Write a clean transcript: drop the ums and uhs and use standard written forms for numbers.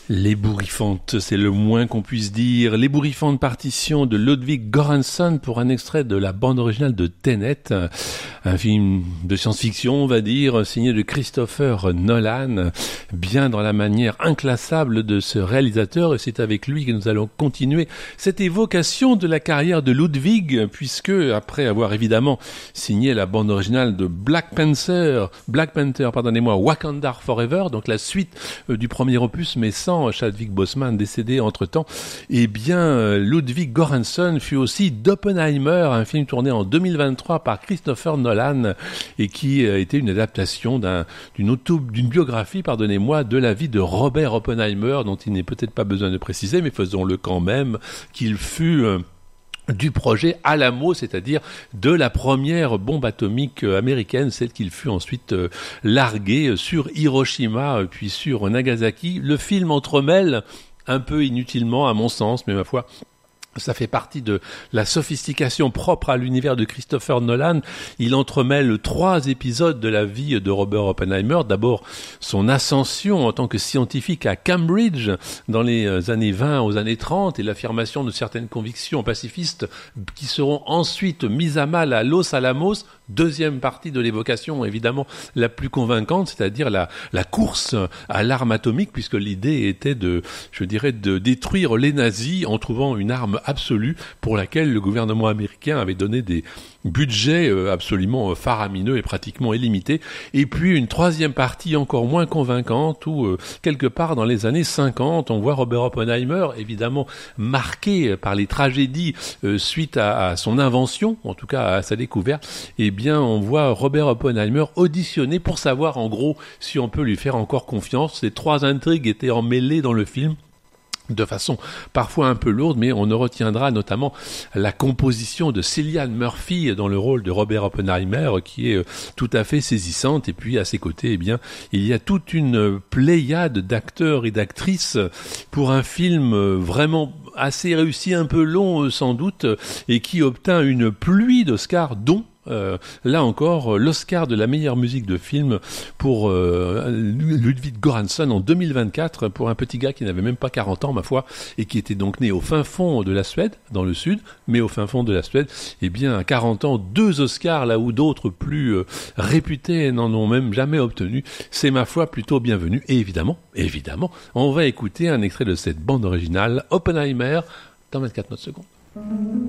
L'ébouriffante, c'est le moins qu'on puisse dire. L'ébouriffante partition de Ludwig Göransson pour un extrait de la bande originale de Tenet, un film de science-fiction, on va dire, signé de Christopher Nolan, bien dans la manière inclassable de ce réalisateur, et c'est avec lui que nous allons continuer cette évocation de la carrière de Ludwig, puisque après avoir évidemment signé la bande originale de Black Panther, Wakanda Forever, donc la suite du premier opus, mais sans Chadwick Boseman décédé entre-temps, eh bien Ludwig Göransson fut aussi d'Oppenheimer, un film tourné en 2023 par Christopher Nolan et qui était une adaptation d'une biographie, de la vie de Robert Oppenheimer, dont il n'est peut-être pas besoin de préciser, mais faisons-le quand même, qu'il fut du projet Alamo, c'est-à-dire de la première bombe atomique américaine, celle qu'il fut ensuite larguée sur Hiroshima puis sur Nagasaki. Le film entremêle un peu inutilement, à mon sens, mais ma foi, ça fait partie de la sophistication propre à l'univers de Christopher Nolan. Il entremêle 3 épisodes de la vie de Robert Oppenheimer. D'abord, son ascension en tant que scientifique à Cambridge dans les années 20 aux années 30 et l'affirmation de certaines convictions pacifistes qui seront ensuite mises à mal à Los Alamos. Deuxième partie de l'évocation, évidemment, la plus convaincante, c'est-à-dire la course à l'arme atomique, puisque l'idée était de détruire les nazis en trouvant une arme absolue pour laquelle le gouvernement américain avait donné des budgets absolument faramineux et pratiquement illimités. Et puis une troisième partie encore moins convaincante où quelque part dans les années 50, on voit Robert Oppenheimer évidemment marqué par les tragédies suite à son invention, en tout cas à sa découverte. Eh bien on voit Robert Oppenheimer auditionné pour savoir en gros si on peut lui faire encore confiance. Ces 3 intrigues étaient emmêlées dans le film de façon parfois un peu lourde, mais on ne retiendra notamment la composition de Cillian Murphy dans le rôle de Robert Oppenheimer, qui est tout à fait saisissante. Et puis à ses côtés, eh bien, il y a toute une pléiade d'acteurs et d'actrices pour un film vraiment assez réussi, un peu long sans doute, et qui obtint une pluie d'Oscars, dont là encore, l'Oscar de la meilleure musique de film pour Ludwig Göransson en 2024, pour un petit gars qui n'avait même pas 40 ans, ma foi, et qui était donc né au fin fond de la Suède, dans le sud, mais au fin fond de la Suède. Eh bien, à 40 ans, 2 Oscars, là où d'autres plus réputés n'en ont même jamais obtenu. C'est, ma foi, plutôt bienvenu. Et évidemment, on va écouter un extrait de cette bande originale, Oppenheimer, dans 24 secondes.